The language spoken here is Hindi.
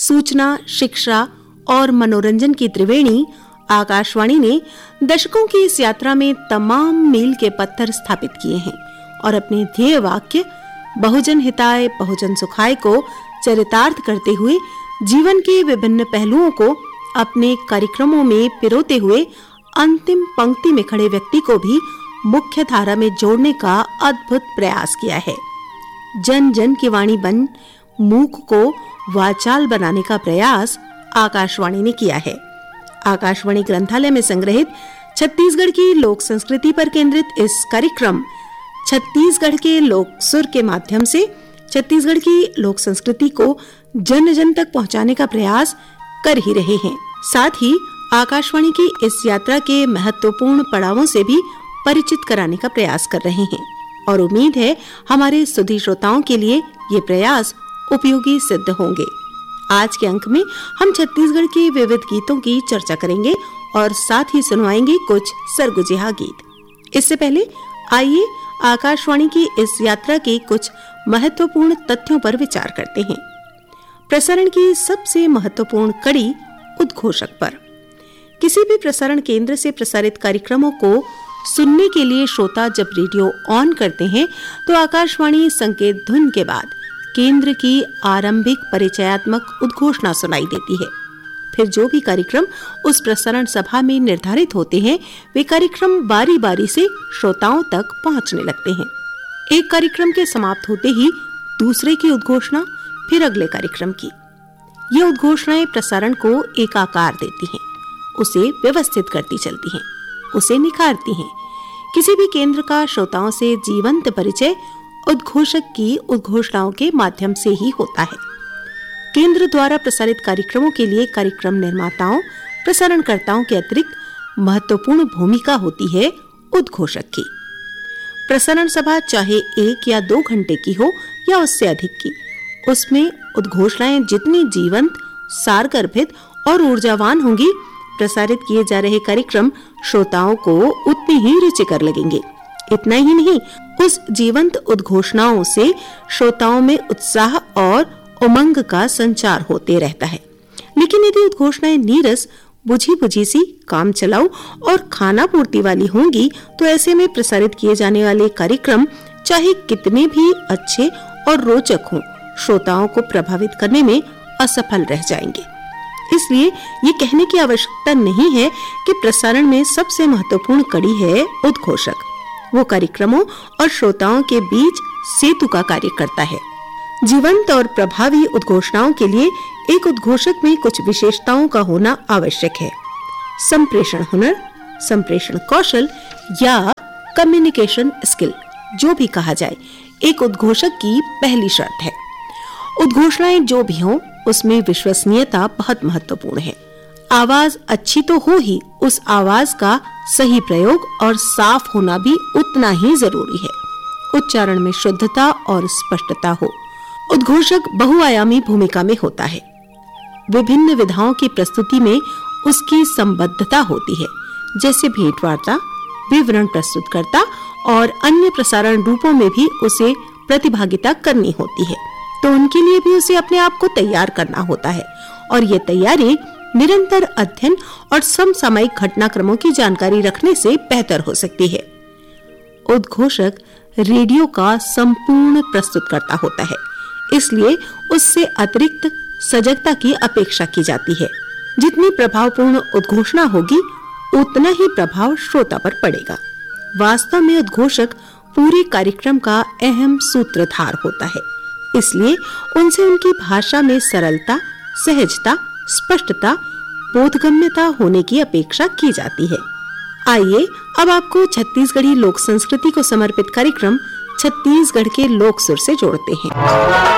सूचना, शिक्षा और मनोरंजन की त्रिवेणी आकाशवाणी ने दशकों की इस यात्रा में तमाम मील के पत्थर स्थापित किए हैं और अपने ध्येय वाक्य बहुजन हिताय बहुजन सुखाय को चरितार्थ करते हुए जीवन के विभिन्न पहलुओं को अपने कार्यक्रमों में पिरोते हुए अंतिम पंक्ति में खड़े व्यक्ति को भी मुख्य धारा में जोड़ने का अद्भुत प्रयास किया है। जन जन की वाणी बन मूक को वाचाल बनाने का प्रयास आकाशवाणी ने किया है। आकाशवाणी ग्रंथालय में संग्रहित छत्तीसगढ़ की लोक संस्कृति पर केंद्रित इस कार्यक्रम छत्तीसगढ़ के लोक सुर के माध्यम से छत्तीसगढ़ की लोक संस्कृति को जन जन तक पहुंचाने का प्रयास कर ही रहे हैं। साथ ही आकाशवाणी की इस यात्रा के महत्वपूर्ण पड़ावों से भी परिचित कराने का प्रयास कर रहे हैं और उम्मीद है हमारे सुधी श्रोताओं के लिए ये प्रयास उपयोगी सिद्ध होंगे। आज के अंक में हम छत्तीसगढ़ के विविध गीतों की चर्चा करेंगे और साथ ही सुनवाएंगे कुछ सरगुजिहा गीत। इससे पहले आइए आकाशवाणी की इस यात्रा के कुछ महत्वपूर्ण तथ्यों पर विचार करते हैं। प्रसारण की सबसे महत्वपूर्ण कड़ी उद्घोषक पर। किसी भी प्रसारण केंद्र से प्रसारित कार्यक्रमों को सुनने के लिए श्रोता जब रेडियो ऑन करते हैं तो आकाशवाणी संकेत धुन के बाद केंद्र की आरंभिक परिचयात्मक उद्घोषणा सुनाई देती है। फिर जो भी कार्यक्रम उस प्रसारण सभा में निर्धारित होते हैं वे कार्यक्रम बारी बारी से श्रोताओं तक पहुंचने लगते हैं। एक कार्यक्रम के समाप्त होते ही दूसरे की उद्घोषणा, फिर अगले कार्यक्रम की। ये उद्घोषणाएं प्रसारण को एक आकार देती हैं, उसे व्यवस्थित करती चलती हैं, उसे निखारती हैं। किसी भी केंद्र का श्रोताओं से जीवंत परिचय उद्घोषक की उद्घोषणाओं के माध्यम से ही होता है। केंद्र द्वारा प्रसारित कार्यक्रमों के लिए कार्यक्रम निर्माताओं, प्रसारणकर्ताओं के अतिरिक्त महत्वपूर्ण भूमिका होती है उद्घोषक की। प्रसारण सभा चाहे 1 या 2 घंटे की हो या उससे अधिक की, उसमें उद्घोषणाएं जितनी जीवंत, सारगर्भित और ऊर्जावान होंगी, प्रसारित किए जा रहे कार्यक्रम श्रोताओं को उतनी ही रुचिकर लगेंगे। इतना ही नहीं, उस जीवंत उद्घोषणाओं से श्रोताओं में उत्साह और उमंग का संचार होते रहता है। लेकिन यदि उद्घोषणाएं नीरस, बुझी बुझी सी, काम चलाऊ और खाना पूर्ति वाली होंगी तो ऐसे में प्रसारित किए जाने वाले कार्यक्रम चाहे कितने भी अच्छे और रोचक हों, श्रोताओं को प्रभावित करने में असफल रह जाएंगे। इसलिए ये कहने की आवश्यकता नहीं है कि प्रसारण में सबसे महत्वपूर्ण कड़ी है उद्घोषक। वो कार्यक्रमों और श्रोताओं के बीच सेतु का कार्य करता है। जीवंत और प्रभावी उद्घोषणाओं के लिए एक उद्घोषक में कुछ विशेषताओं का होना आवश्यक है। संप्रेषण हुनर, संप्रेषण कौशल या कम्युनिकेशन स्किल, जो भी कहा जाए, एक उद्घोषक की पहली शर्त है। उद्घोषणाएं जो भी हों, उसमें विश्वसनीयता बहुत महत्वपूर्ण है। आवाज अच्छी तो हो ही, उस आवाज का सही प्रयोग और साफ होना भी उतना ही जरूरी है। उच्चारण में शुद्धता और स्पष्टता हो। उद्घोषक बहुआयामी भूमिका में होता है। विभिन्न विधाओं की प्रस्तुति में उसकी संबद्धता होती है, जैसे भेंटवार्ता, विवरण प्रस्तुतकर्ता और अन्य प्रसारण रूपों में भी उसे प्रतिभागिता करनी होती है, तो उनके लिए भी उसे अपने आप को तैयार करना होता है और ये तैयारी निरंतर अध्ययन और समसामयिक घटनाक्रमों की जानकारी रखने से बेहतर हो सकती है। उद्घोषक रेडियो का संपूर्ण प्रस्तुतकर्ता होता है, इसलिए उससे अतिरिक्त सजगता की अपेक्षा की जाती है। जितनी प्रभावपूर्ण उद्घोषणा होगी, उतना ही प्रभाव श्रोता पर पड़ेगा। वास्तव में उद्घोषक पूरे कार्यक्रम का अहम सूत्रधार होता है, इसलिए उनसे उनकी भाषा में सरलता, सहजता, स्पष्टता, बोधगम्यता होने की अपेक्षा की जाती है। आइए अब आपको छत्तीसगढ़ी लोक संस्कृति को समर्पित कार्यक्रम छत्तीसगढ़ के लोक सुर से जोड़ते हैं।